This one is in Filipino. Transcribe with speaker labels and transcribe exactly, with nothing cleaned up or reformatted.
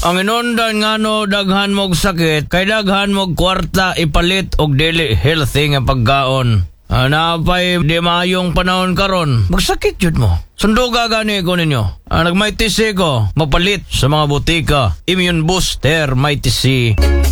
Speaker 1: Ang inundan nga no daghan mog sakit, kay daghan mog kwarta ipalit og dili healthy nga pagkaon. Ah, napay di maayong panahon karon. Magsakit jud mo. Sunduga gani ko ninyo. Ah, nagmay tisi ko, mapalit sa mga butika. Immune booster, may tisi.